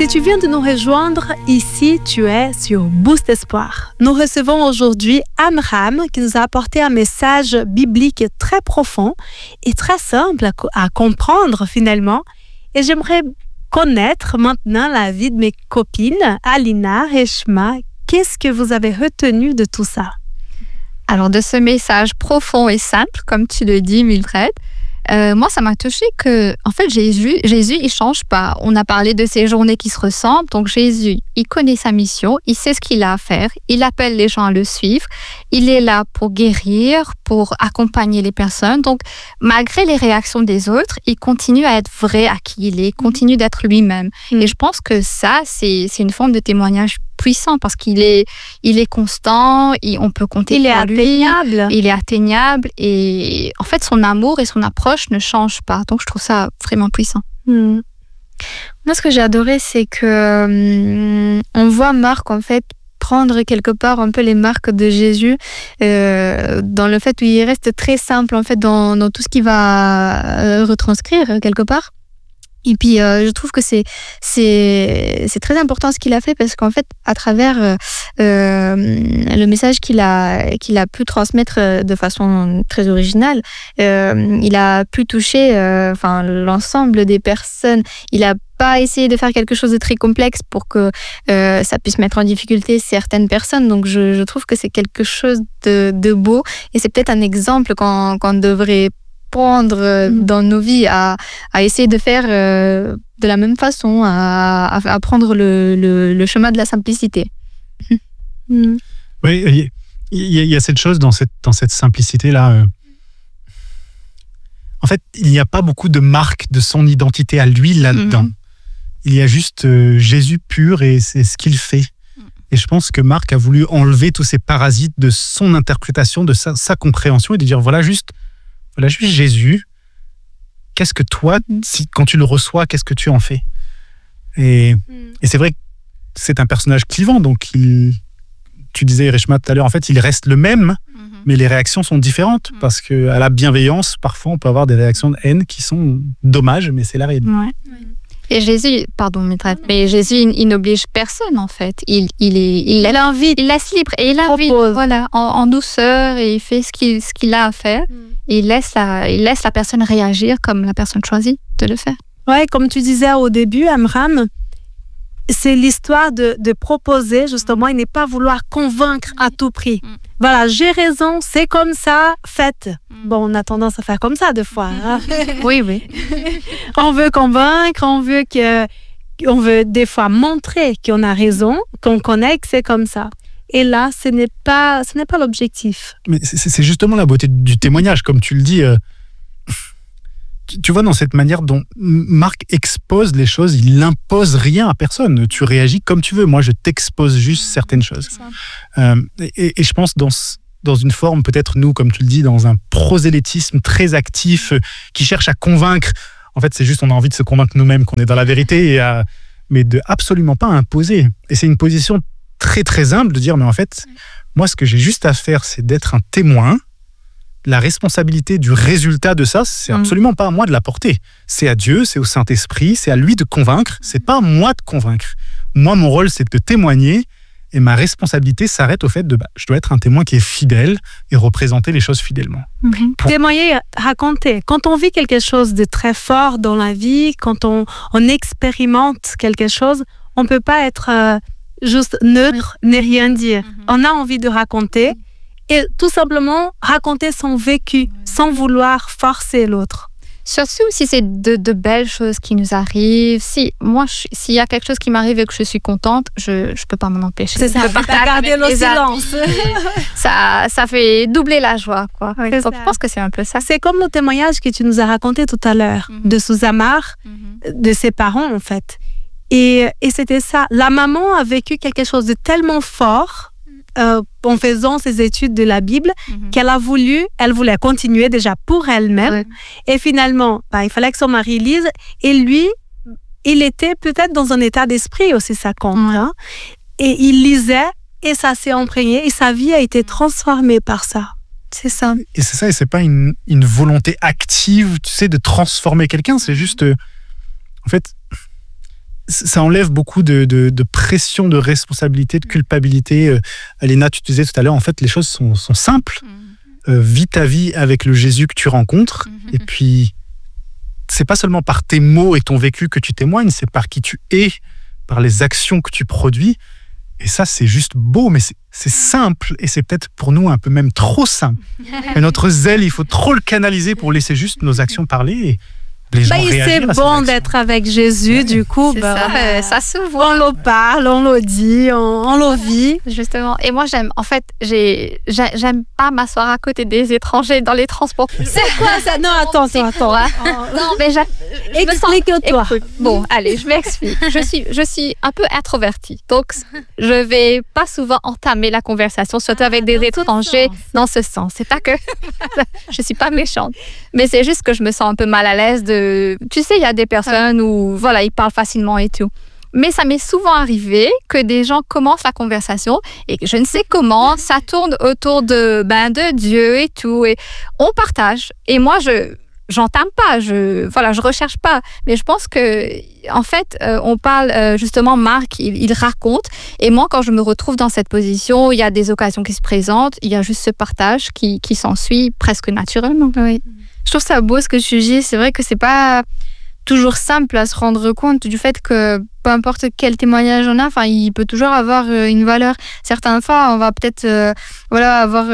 Si tu viens de nous rejoindre, ici tu es sur Boost Espoir. Nous recevons aujourd'hui Amram qui nous a apporté un message biblique très profond et très simple à comprendre finalement. Et j'aimerais connaître maintenant la vie de mes copines, Alina, Reshma. Qu'est-ce que vous avez retenu de tout ça? Alors, de ce message profond et simple, comme tu le dis, Mildred, moi, ça m'a touché que, en fait, Jésus, il change pas. On a parlé de ces journées qui se ressemblent. Donc, Jésus, il connaît sa mission, il sait ce qu'il a à faire, il appelle les gens à le suivre. Il est là pour guérir, pour accompagner les personnes. Donc, malgré les réactions des autres, il continue à être vrai à qui il est, continue d'être lui-même. Et je pense que ça, c'est une forme de témoignage puissant parce qu'il est constant, on peut compter sur lui. Il est atteignable et en fait son amour et son approche ne changent pas. Donc je trouve ça vraiment puissant. Moi, ce que j'ai adoré, c'est que on voit Marc en fait prendre quelque part un peu les marques de Jésus dans le fait où il reste très simple en fait dans tout ce qu'il va retranscrire quelque part. Et puis, je trouve que c'est très important ce qu'il a fait parce qu'en fait, à travers le message qu'il a pu transmettre de façon très originale, il a pu toucher l'ensemble des personnes. Il a pas essayé de faire quelque chose de très complexe pour que ça puisse mettre en difficulté certaines personnes. Donc, je trouve que c'est quelque chose de beau et c'est peut-être un exemple qu'on devrait prendre dans nos vies à essayer de faire de la même façon, à prendre le chemin de la simplicité. Oui, il y a cette chose dans cette simplicité-là. En fait, il n'y a pas beaucoup de marques de son identité à lui là-dedans. Il y a juste Jésus pur et c'est ce qu'il fait. Et je pense que Marc a voulu enlever tous ces parasites de son interprétation, de sa compréhension et de dire voilà juste Jésus, qu'est-ce que toi, quand tu le reçois, qu'est-ce que tu en fais? Et c'est vrai que c'est un personnage clivant, donc tu disais, Reshma, tout à l'heure, en fait, il reste le même, mais les réactions sont différentes, parce qu'à la bienveillance, parfois, on peut avoir des réactions de haine qui sont dommages, mais c'est la réalité. Ouais. Et Jésus, mais Jésus, il n'oblige personne, en fait. Il invite, il laisse libre et il invite, voilà, en douceur, et il fait ce qu'il a à faire. Et il laisse la personne réagir comme la personne choisit de le faire. Ouais, comme tu disais au début, Amram, c'est l'histoire de proposer, justement, et ne pas vouloir convaincre à tout prix. Voilà, j'ai raison, c'est comme ça, faites. Bon, on a tendance à faire comme ça, des fois. Hein? Oui. On veut convaincre, on veut des fois montrer qu'on a raison, qu'on connaît que c'est comme ça. Et là, ce n'est pas l'objectif. Mais c'est justement la beauté du témoignage, comme tu le dis. Tu vois, dans cette manière dont Marc expose les choses, il n'impose rien à personne. Tu réagis comme tu veux. Moi, je t'expose juste certaines choses. Et je pense dans une forme, peut-être nous, comme tu le dis, dans un prosélytisme très actif qui cherche à convaincre. En fait, c'est juste on a envie de se convaincre nous-mêmes qu'on est dans la vérité, mais de absolument pas imposer. Et c'est une position très très humble de dire mais en fait moi ce que j'ai juste à faire c'est d'être un témoin. La responsabilité du résultat de ça c'est absolument pas à moi de la porter, c'est à Dieu, c'est au Saint-Esprit, c'est à lui de convaincre, c'est pas à moi de convaincre. Moi mon rôle c'est de témoigner et ma responsabilité s'arrête au fait de je dois être un témoin qui est fidèle et représenter les choses fidèlement. Témoigner, raconter. Quand on vit quelque chose de très fort dans la vie, quand on expérimente quelque chose, on peut pas être juste neutre, ne rien dire. On a envie de raconter et tout simplement raconter son vécu sans vouloir forcer l'autre. Surtout si c'est de belles choses qui nous arrivent. S'il y a quelque chose qui m'arrive et que je suis contente, je peux pas m'en empêcher. C'est ça, garder le silence. ça fait doubler la joie, quoi. Donc, je pense que c'est un peu ça. C'est comme le témoignage que tu nous as raconté tout à l'heure de Susamar, de ses parents en fait. Et c'était ça. La maman a vécu quelque chose de tellement fort en faisant ses études de la Bible qu'elle voulait continuer déjà pour elle-même. Ouais. Et finalement, il fallait que son mari lise. Et lui, il était peut-être dans un état d'esprit aussi, ça compte. Hein? Et il lisait et ça s'est imprégné et sa vie a été transformée par ça. C'est ça. Et c'est ça, et c'est pas une volonté active, tu sais, de transformer quelqu'un. C'est juste, en fait, ça enlève beaucoup de pression, de responsabilité, de culpabilité. Léna, tu te disais tout à l'heure, en fait, les choses sont simples. Vis ta vie avec le Jésus que tu rencontres. Et puis, c'est pas seulement par tes mots et ton vécu que tu témoignes, c'est par qui tu es, par les actions que tu produis. Et ça, c'est juste beau, mais c'est simple. Et c'est peut-être pour nous un peu même trop simple. Et notre zèle, il faut trop le canaliser pour laisser juste nos actions parler. Et les gens réagir c'est à ces bon actions. d'être avec Jésus, du coup. Ça se voit. On le parle, on le dit, on le vit. Justement. Et moi, j'aime pas m'asseoir à côté des étrangers dans les transports. C'est quoi ça? Non, attends. Non, mais explique-toi. Bon, allez, je m'explique. Je suis un peu introvertie. Donc, je vais pas souvent entamer la conversation, surtout avec des étrangers dans ce sens. C'est pas que je suis pas méchante, mais c'est juste que je me sens un peu mal à l'aise de... Tu sais, il y a des personnes où, voilà, ils parlent facilement et tout. Mais ça m'est souvent arrivé que des gens commencent la conversation et que je ne sais comment, ça tourne autour de Dieu et tout. Et on partage. Et moi, j'entame pas, je recherche pas. Mais je pense que, en fait, on parle, justement, Marc, il raconte. Et moi, quand je me retrouve dans cette position, il y a des occasions qui se présentent, il y a juste ce partage qui s'ensuit presque naturellement. Oui. Je trouve ça beau ce que tu dis. C'est vrai que c'est pas toujours simple à se rendre compte du fait que peu importe quel témoignage on a, enfin, il peut toujours avoir une valeur. Certaines fois, on va peut-être avoir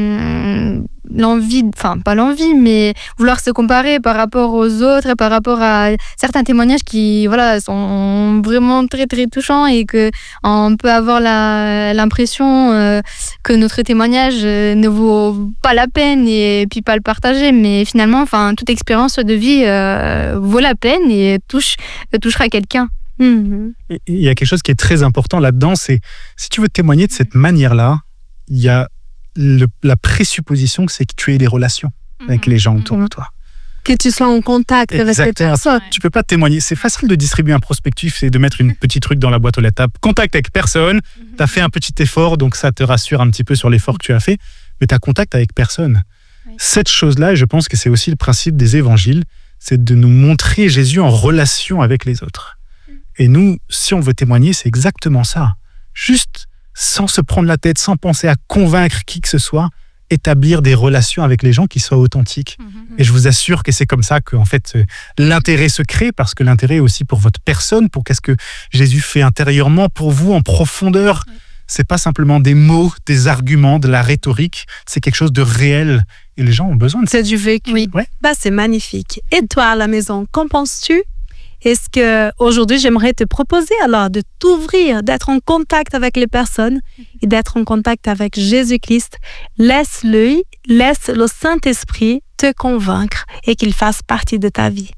l'envie, enfin pas l'envie, mais vouloir se comparer par rapport aux autres et par rapport à certains témoignages qui sont vraiment très très touchants et que on peut avoir l'impression que notre témoignage ne vaut pas la peine et puis pas le partager, mais finalement, enfin, toute expérience de vie vaut la peine et touchera quelqu'un. Il y a quelque chose qui est très important là-dedans, c'est si tu veux témoigner de cette manière-là, il y a la présupposition que c'est que tu aies des relations avec les gens autour de toi. Que tu sois en contact avec cette personne. Tu peux pas témoigner. C'est facile de distribuer un prospectus et de mettre une petit truc dans la boîte aux lettres. Contact avec personne, tu as fait un petit effort, donc ça te rassure un petit peu sur l'effort que tu as fait, mais tu as contact avec personne. Oui. Cette chose-là, et je pense que c'est aussi le principe des évangiles, c'est de nous montrer Jésus en relation avec les autres. Et nous, si on veut témoigner, c'est exactement ça. Juste, sans se prendre la tête, sans penser à convaincre qui que ce soit, établir des relations avec les gens qui soient authentiques. Et je vous assure que c'est comme ça que, en fait, l'intérêt se crée, parce que l'intérêt est aussi pour votre personne, pour qu'est-ce que Jésus fait intérieurement pour vous, en profondeur. C'est pas simplement des mots, des arguments, de la rhétorique, c'est quelque chose de réel. Et les gens ont besoin de ça. C'est du vécu. Oui. Ouais. C'est magnifique. Et toi, à la maison, qu'en penses-tu? Est-ce qu'aujourd'hui, j'aimerais te proposer alors de t'ouvrir, d'être en contact avec les personnes et d'être en contact avec Jésus-Christ. Laisse le Saint-Esprit te convaincre et qu'il fasse partie de ta vie.